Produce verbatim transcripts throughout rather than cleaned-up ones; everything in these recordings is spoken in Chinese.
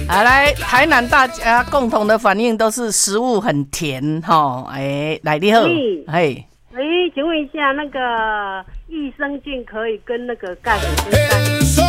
好，来，台南大家共同的反应都是食物很甜哈。哎，来你好，嘿， 哎，请问一下，那个益生菌可以跟那个钙很分散？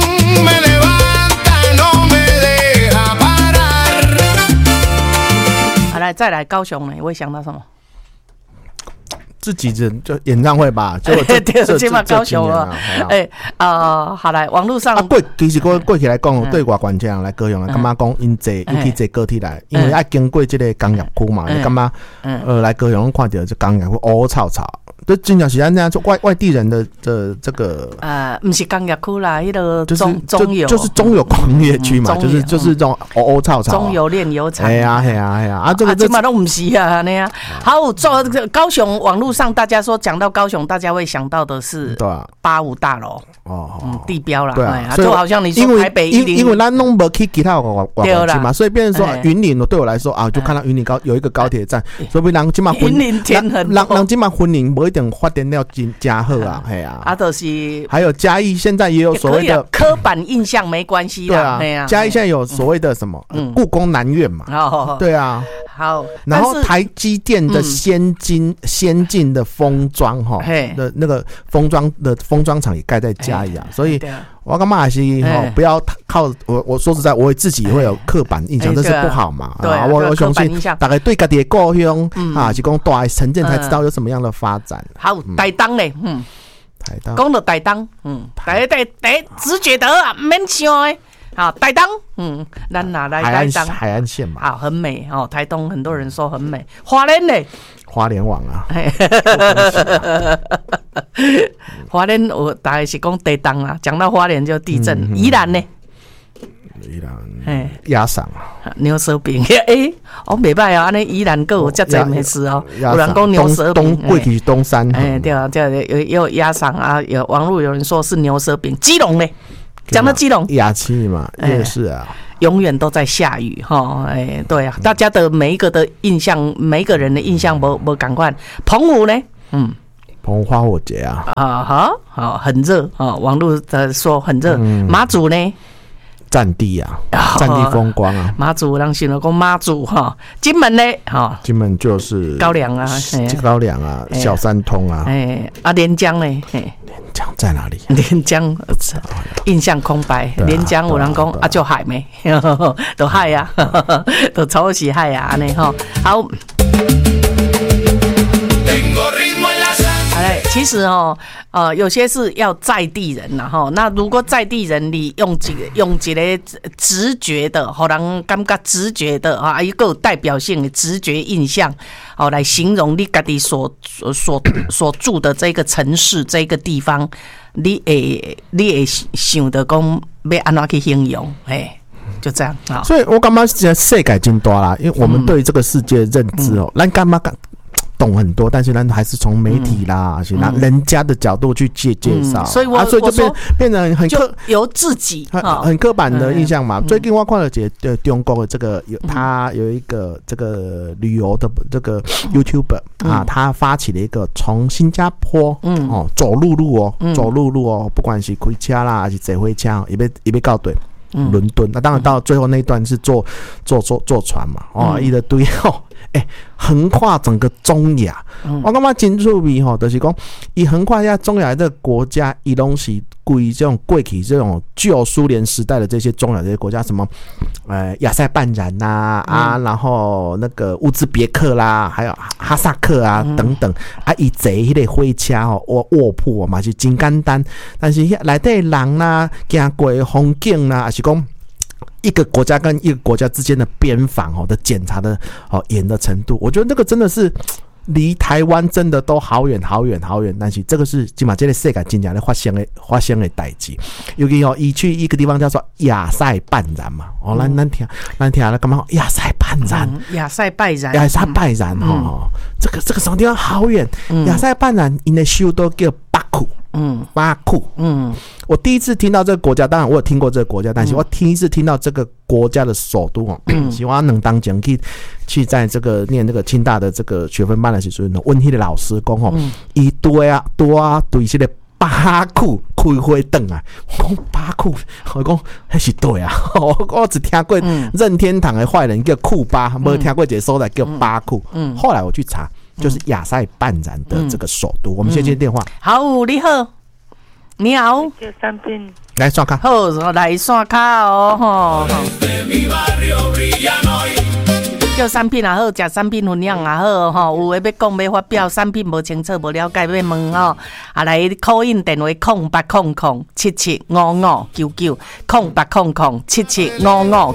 好，来再来高雄呢，我会想到什么？ 自己人就演唱会吧，就对对，起码高雄了。哎啊，好来，网络上啊，过其实过过去来讲，对外观众来高雄，感觉讲因坐尤其坐高铁来，因为要经过这个工业区嘛，你感觉呃来高雄看到这工业区乌草草。就真的是安那样，外外地人的的这个呃，不是工业区啦，那个就是中中油， 就是中油工业区嘛，就是就是这种乌乌草草， 中油炼油厂。 哎呀哎呀哎呀，啊这个这嘛都不是啊那样。好，做高雄网络上大家说讲到高雄，大家会想到的是对啊八五大楼哦，嗯地标啦，对啊，就好像你说台北一零， 因为咱弄不去其他外外区嘛，所以变成说云林对我来说啊，就看到云林高有一个高铁站，所以人今嘛云林天很人人今嘛云林不一定发展了真加好啊，嘿啊， 啊就是还有嘉义现在也有所谓的刻板印象没关系啦， 对啊，嘉义现在有所谓的什么故宫南院嘛，对啊， 好， 然后台积电的先进先进的封装哈的那个封装的封装厂也盖在嘉义啊，所以我干嘛还是哈不要靠我我说实在，我自己会有刻板印象，这是不好嘛， 对， 我我相信大概对自己的故乡啊，是讲大城镇才知道有什么样的发展。 好，台东嘞，嗯， 台东， 讲到台东，嗯，大家第第直觉得啊，免想诶。好，台东，嗯，咱拿来台东海岸线嘛， 好，很美哦。台东很多人说很美，花莲呢？ 花莲网啊， 花莲我大概是讲台东啊，讲到花莲就地震。宜兰呢？ 宜兰，哎，鸭嗓啊， 牛舌饼，哎，哦，袂歹啊，安尼宜兰够有遮侪美食哦。有人讲牛舌饼， 过去东山， 哎，对啊，对啊，有有鸭嗓啊，有网络有人说是牛舌饼。基隆呢？讲到基隆， 雅气嘛，也是啊， 永远都在下雨哈，哎，对啊，大家的每一个的印象，每一个人的印象不不赶快。澎湖呢，嗯， 澎湖花火节啊， 啊哈，好，很热啊，网络的说很热。马祖呢？ 战地啊，战地风光啊， 马祖人形容讲马祖哈，金门呢哈， 金门就是高粱啊， 高粱啊，小三通啊， 哎，啊连江呢， 连江在哪里？ 连江印象空白，连江有人讲啊就海没，都海呀，都超级海呀，安尼哈，好。好嘞，其实哦，呃，有些是要在地人啦吼。那如果在地人，你用几个用一个直觉的，互人感觉直觉的啊，一个有代表性的直觉印象，哦，来形容你家己所所所住的这个城市这个地方，你会你会想到讲要安怎去形容，哎。就这样啊， 所以我感觉现在世界真大啦，因为我们对这个世界认知哦，咱干嘛干？懂很多，但是咱还是从媒体啦，是拿人家的角度去介介绍， 所以我所以就变变成很刻由自己很刻板的印象嘛。最近我看了这个中国的这个有他有一个这个旅游的这个 YouTuber 啊，他发起了一个从新加坡哦走陆路哦走陆路哦，不管是开车啦还是坐火车，也被也被告对。伦敦，那当然到最后那一段是坐坐坐坐船嘛，哦，一个堆哦，哎，横跨整个中亚，嗯、我感觉真趣味吼，就是讲，伊横跨一下中亚这个国家，伊拢是归这种过去这种旧苏联时代的这些中亚这些国家，什么呃亚塞拜然呐 啊, 啊，然后那个乌兹别克啦，还有哈萨克啊、嗯、等等啊，伊坐迄个火车吼，卧卧铺嘛是真简单，但是内底人啦、行过的风景啦，还是讲。一个国家跟一个国家之间的边防哦的检查的哦严的程度，我觉得那个真的是离台湾真的都好远好远好远，但是这个是起码这个世界真正的发生的发生的代志。尤其哦，一去一个地方叫做亚塞拜然嘛，哦，咱咱听咱听了干嘛？亚塞拜然， 亚塞拜然， 亚塞拜然哦，这个这个什么地方好远？亚塞拜然，因的首都叫巴库。嗯，巴库，嗯，我第一次听到这个国家，当然我有听过这个国家，但是我第一次听到这个国家的首都哦，希望能当讲去去在这个念这个清大的这个学分班的时候，问迄个老师讲哦，伊对啊对啊对这个巴库开开会等啊，我讲巴库，我讲迄是对啊，我我只听过任天堂的坏人叫库巴，没听过一个所在叫巴库。嗯，后来我去查，就是亚塞拜然的这个首都。我们先接电话。 好，你好，你好， 叫三品来刷卡。 好，来刷卡哦，吼。叫产品也好，食产品分享也好，吼，有诶要讲要发表，产品无清楚无了解要问吼，啊来 call in 电话空八空空七七五五九九空八空空七七五五。